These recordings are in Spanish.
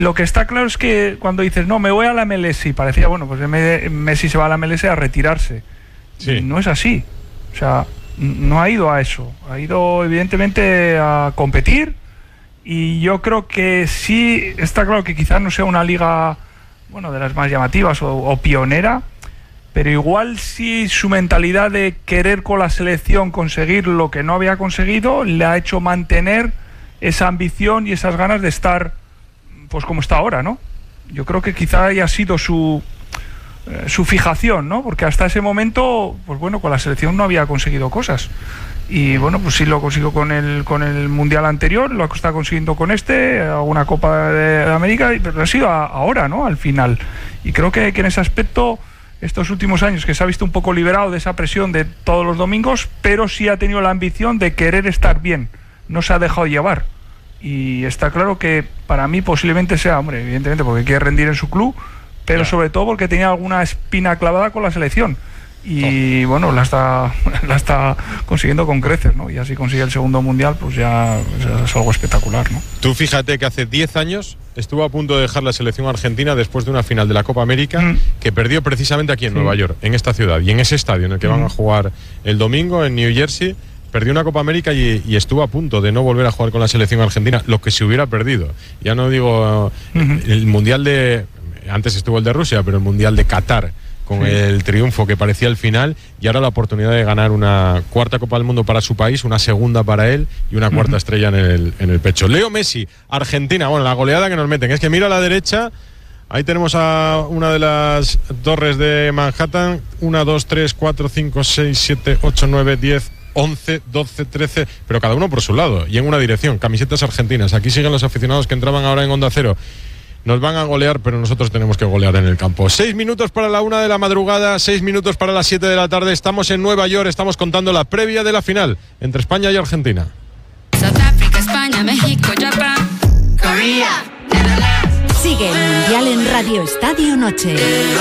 Lo que está claro es que cuando dices, no, me voy a la MLS, y parecía, bueno, pues Messi se va a la MLS a retirarse. Sí. No es así. O sea, no ha ido a eso. Ha ido, evidentemente, a competir. Y yo creo que sí, está claro que quizás no sea una liga, bueno, de las más llamativas o pionera, pero igual sí su mentalidad de querer con la selección conseguir lo que no había conseguido le ha hecho mantener esa ambición y esas ganas de estar, pues como está ahora, ¿no? Yo creo que quizá haya sido su fijación, ¿no? Porque hasta ese momento, pues bueno, con la selección no había conseguido cosas. Y bueno, pues sí lo consiguió con el Mundial anterior, lo está consiguiendo con alguna Copa de América, pero ha sido ahora, ¿no? Al final. Y creo que en ese aspecto, estos últimos años, que se ha visto un poco liberado de esa presión de todos los domingos, pero sí ha tenido la ambición de querer estar bien. No se ha dejado llevar. Y está claro que para mí posiblemente sea, hombre, evidentemente porque quiere rendir en su club, pero sobre todo porque tenía alguna espina clavada con la selección. Y bueno, la está consiguiendo con creces, ¿no? Y así consigue el segundo mundial, pues ya es algo espectacular, ¿no? Tú fíjate que hace 10 años estuvo a punto de dejar la selección argentina después de una final de la Copa América que perdió precisamente aquí en Nueva York, en esta ciudad, y en ese estadio en el que van a jugar el domingo en New Jersey. Perdió una Copa América y estuvo a punto de no volver a jugar con la selección argentina, lo que se hubiera perdido. Ya no digo el mundial de... Antes estuvo el de Rusia, pero el mundial de Qatar, con el triunfo que parecía el final, y ahora la oportunidad de ganar una cuarta Copa del Mundo para su país, una segunda para él y una cuarta estrella en el pecho. Leo Messi, Argentina, bueno, la goleada que nos meten. Es que miro a la derecha, ahí tenemos a una de las torres de Manhattan, 1, 2, 3, 4, 5, 6, 7, 8, 9, 10... 11, 12, 13, pero cada uno por su lado y en una dirección, camisetas argentinas. Aquí siguen los aficionados que entraban ahora en Onda Cero. Nos van a golear, pero nosotros tenemos que golear en el campo. 6 minutos para la 1 de la madrugada, 6 minutos para las 7 de la tarde. Estamos en Nueva York, estamos contando la previa de la final entre España y Argentina. Sudáfrica, España, México, Japón, Corea, Netherlands. Sigue el Mundial en Radio Estadio Noche.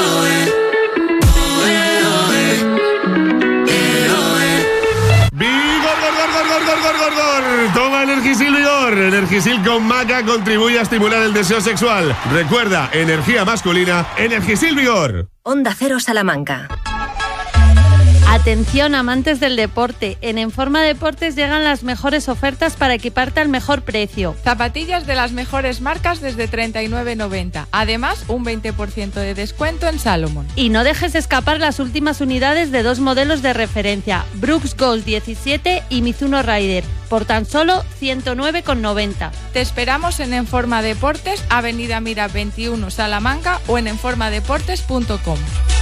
Toma Energisil Vigor. Energisil con maca contribuye a estimular el deseo sexual. Recuerda, energía masculina, Energisil Vigor. Onda Cero Salamanca. Atención, amantes del deporte. En Enforma Deportes llegan las mejores ofertas para equiparte al mejor precio. Zapatillas de las mejores marcas desde 39,90. Además, un 20% de descuento en Salomon. Y no dejes escapar las últimas unidades de 2 modelos de referencia, Brooks Gold 17 y Mizuno Rider, por tan solo 109,90. Te esperamos en Enforma Deportes, Avenida Mira 21, Salamanca, o en enformadeportes.com.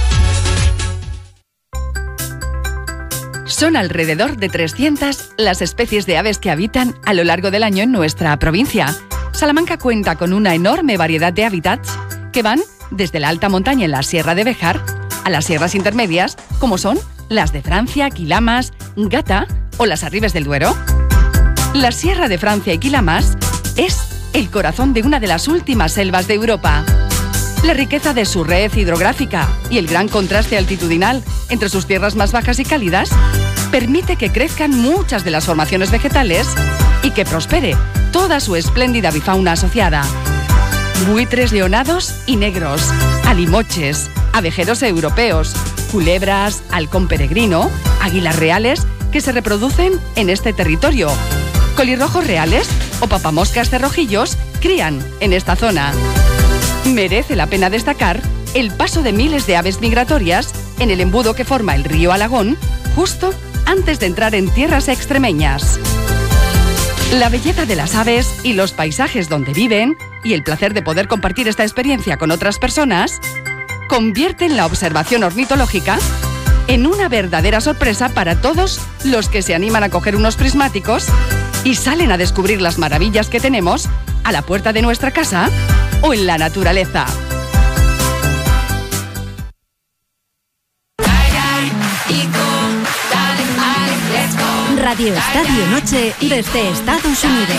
Son alrededor de 300 las especies de aves que habitan a lo largo del año en nuestra provincia. Salamanca cuenta con una enorme variedad de hábitats que van desde la alta montaña en la Sierra de Béjar a las sierras intermedias, como son las de Francia, Quilamas, Gata o las Arribes del Duero. La Sierra de Francia y Quilamas es el corazón de una de las últimas selvas de Europa. La riqueza de su red hidrográfica y el gran contraste altitudinal entre sus tierras más bajas y cálidas permite que crezcan muchas de las formaciones vegetales y que prospere toda su espléndida bifauna asociada. Buitres leonados y negros, alimoches, abejeros europeos, culebras, halcón peregrino, águilas reales que se reproducen en este territorio. Colirrojos reales o papamoscas cerrojillos crían en esta zona. Merece la pena destacar el paso de miles de aves migratorias en el embudo que forma el río Alagón, justo antes de entrar en tierras extremeñas. La belleza de las aves y los paisajes donde viven, y el placer de poder compartir esta experiencia con otras personas, convierten la observación ornitológica en una verdadera sorpresa para todos los que se animan a coger unos prismáticos y salen a descubrir las maravillas que tenemos a la puerta de nuestra casa o en la naturaleza. Radio Estadio Noche desde Estados Unidos.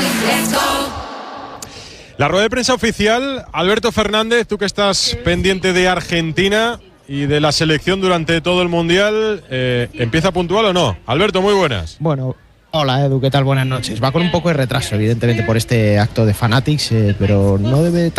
La rueda de prensa oficial, Alberto Fernández, tú que estás pendiente de Argentina y de la selección durante todo el Mundial, ¿empieza puntual o no? Alberto, muy buenas. Bueno, Hola Edu, ¿qué tal? Buenas noches. Va con un poco de retraso, evidentemente, por este acto de Fanatics, pero no debe